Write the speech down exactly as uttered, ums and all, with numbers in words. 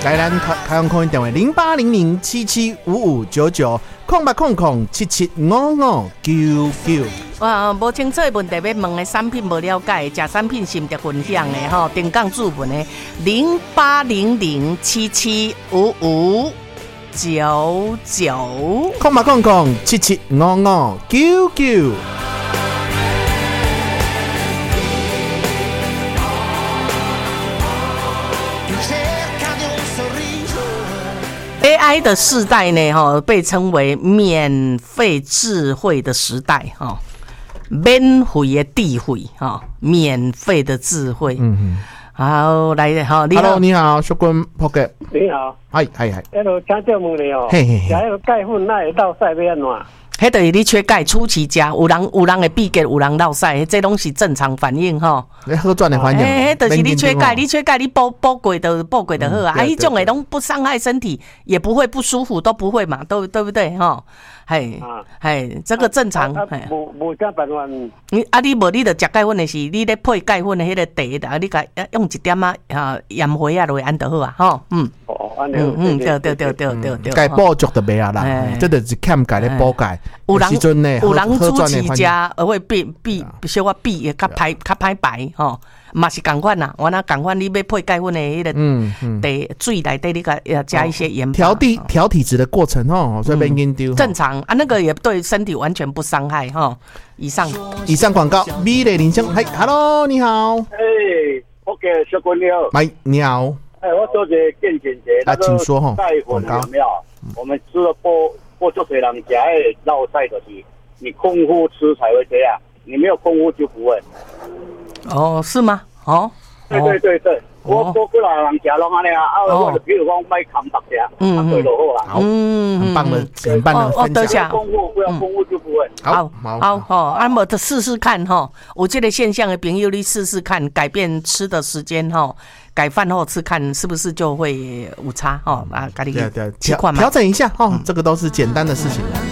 来咱开开放空运电话零八零零七七五五九九空八空空七七五五九九。 哇，无清楚的问题要问的产品无了解，假产品心得分享的吼，定岗注文的零八零零七七五五九九空八空空七七五五九九。 A I 的世代呢，哈，被称为免费智慧的时代，哈，免费的智慧，哈，免费的智慧。嗯嗯。好，来，好，你好。 Hello， 你好，小quân Pocket。 你好。 嗨嗨嗨。 那个请教问你哦， 嘿嘿嘿。 假如钙粉那会落屎要安怎？ 迄就是你缺钙初期食，有人有人会闭结，有人落屎，这拢是正常反应吼。 你好转的反应。 迄就是你缺钙，你缺钙，你补补过的补过的好啊。啊，迄种诶拢不伤害身体，也不会不舒服，都不会嘛，都对不对吼？嘿，嘿，这个正常。 无无啥办法。 你啊，你无你着食钙粉的是，你咧配钙粉的迄个茶的，你甲用一点啊啊盐花啊落去安就好啊，吼，嗯。 哦，安尼。 嗯嗯，对对对对对对。 钙补足就袂啊啦，这就是欠钙咧补钙。 有人有人初期食会变变小可变较歹较歹白吼，嘛是共款啦。我那共款，你要配钙粉的迄个茶水内底，你甲加一些盐调地调体质的过程吼，所以免紧张。 正常啊，那个也对身体完全不伤害哈。以上以上广告，美丽人生，嗨 ，Hello， 你好。 哎 ，OK， 小quân你好。 来，你好。 哎，我做个健检节， 啊，请说哈。 钙粉有没有？我们吃了播播做水人家诶，落晒的是你空腹吃才会这样，你没有空腹就不会。 哦，是吗？哦， 对对对对。我我过来人家拢安尼啊，啊，我就比如讲买康白食，嗯，对就好啦。 嗯， 很棒的，很棒的分享。 不要空腹，不要空腹就不会。 好，好，好，啊，我的试试看哈。我这个现象的朋友，你试试看，改变吃的时间哈，改饭后吃，看是不是就会有差哈？啊，咖喱， 对对，调调整一下哈，这个都是简单的事情。